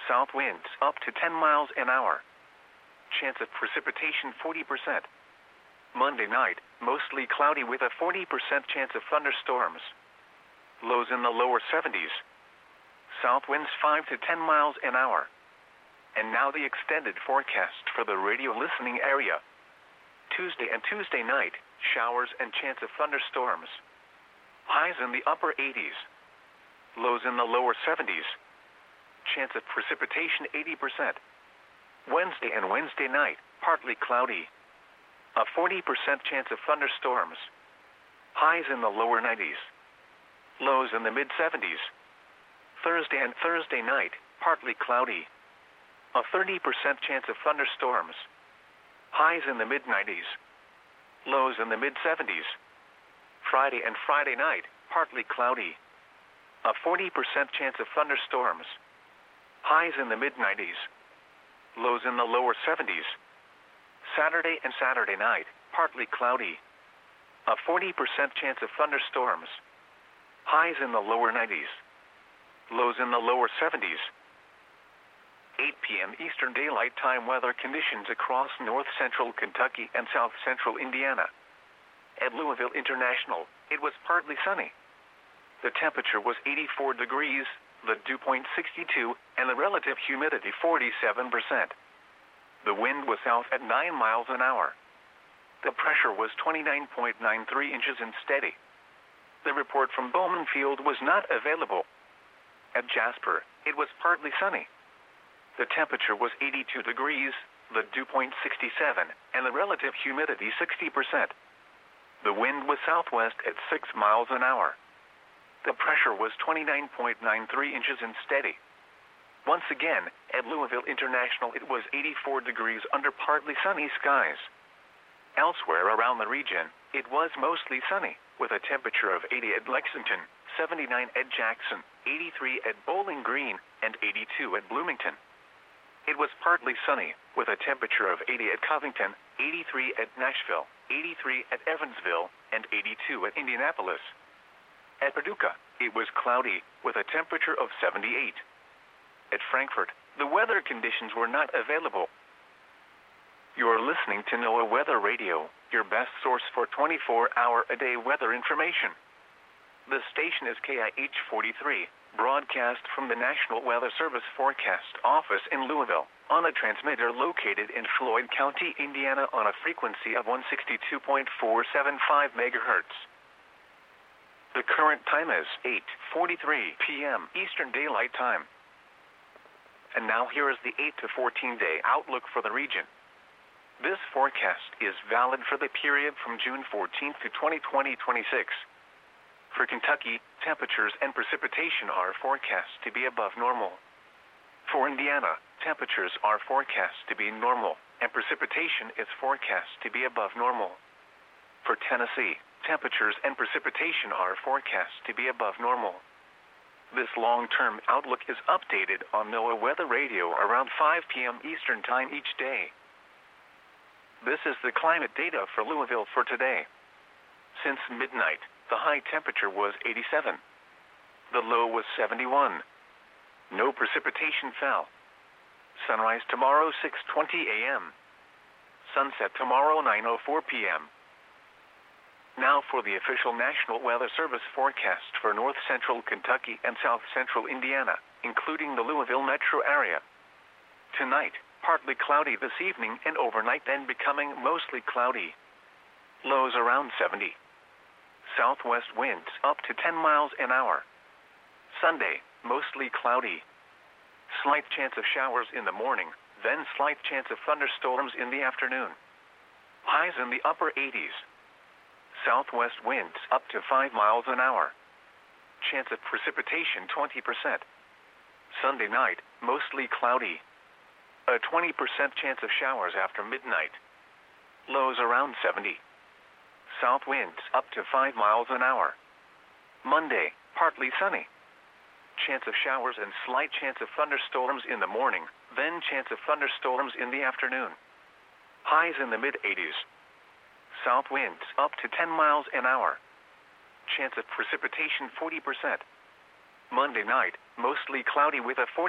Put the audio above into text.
South winds up to 10 miles an hour. Chance of precipitation 40%. Monday night, mostly cloudy with a 40% chance of thunderstorms. Lows in the lower 70s. South winds 5 to 10 miles an hour. And now the extended forecast for the radio listening area. Tuesday and Tuesday night, showers and chance of thunderstorms. Highs in the upper 80s. Lows in the lower 70s. Chance of precipitation 80%. Wednesday and Wednesday night, partly cloudy. A 40% chance of thunderstorms. Highs in the lower 90s. Lows in the mid-70s. Thursday and Thursday night, partly cloudy. A 30% chance of thunderstorms. Highs in the mid-90s. Lows in the mid-70s. Friday and Friday night, partly cloudy. A 40% chance of thunderstorms. Highs in the mid-90s. Lows in the lower 70s. Saturday and Saturday night, partly cloudy. A 40% chance of thunderstorms. Highs in the lower 90s. Lows in the lower 70s. 8 p.m. Eastern Daylight Time weather conditions across north central Kentucky and south central Indiana. At Louisville International, it was partly sunny. The temperature was 84 degrees, the dew point 62, and the relative humidity 47%. The wind was south at 9 miles an hour. The pressure was 29.93 inches and steady. The report from Bowman Field was not available. At Jasper, it was partly sunny. The temperature was 82 degrees, the dew point 67, and the relative humidity 60%. The wind was southwest at 6 miles an hour. The pressure was 29.93 inches and steady. Once again, at Louisville International, it was 84 degrees under partly sunny skies. Elsewhere around the region, it was mostly sunny, with a temperature of 80 at Lexington, 79 at Jackson, 83 at Bowling Green, and 82 at Bloomington. It was partly sunny, with a temperature of 80 at Covington, 83 at Nashville, 83 at Evansville, and 82 at Indianapolis. At Paducah, it was cloudy, with a temperature of 78. At Frankfort, the weather conditions were not available. You are listening to NOAA Weather Radio, your best source for 24-hour-a-day weather information. The station is KIH 43, broadcast from the National Weather Service Forecast Office in Louisville, on a transmitter located in Floyd County, Indiana, on a frequency of 162.475 megahertz. The current time is 8:43 p.m. Eastern Daylight Time. And now here is the 8 to 14-day outlook for the region. This forecast is valid for the period from June 14th to 2026. For Kentucky, temperatures and precipitation are forecast to be above normal. For Indiana, temperatures are forecast to be normal, and precipitation is forecast to be above normal. For Tennessee, temperatures and precipitation are forecast to be above normal. This long-term outlook is updated on NOAA Weather Radio around 5 p.m. Eastern Time each day. This is the climate data for Louisville for today. Since midnight, the high temperature was 87. The low was 71. No precipitation fell. Sunrise tomorrow 6:20 a.m. Sunset tomorrow 9:04 p.m. Now for the official National Weather Service forecast for north central Kentucky and south central Indiana, including the Louisville metro area. Tonight, partly cloudy this evening and overnight, then becoming mostly cloudy. Lows around 70. Southwest winds up to 10 miles an hour. Sunday, mostly cloudy. Slight chance of showers in the morning, then slight chance of thunderstorms in the afternoon. Highs in the upper 80s. Southwest winds up to 5 miles an hour. Chance of precipitation 20%. Sunday night, mostly cloudy. A 20% chance of showers after midnight. Lows around 70. South winds up to 5 miles an hour. Monday, partly sunny. Chance of showers and slight chance of thunderstorms in the morning, then chance of thunderstorms in the afternoon. Highs in the mid-80s. South winds up to 10 miles an hour. Chance of precipitation 40%. Monday night, mostly cloudy with a 40%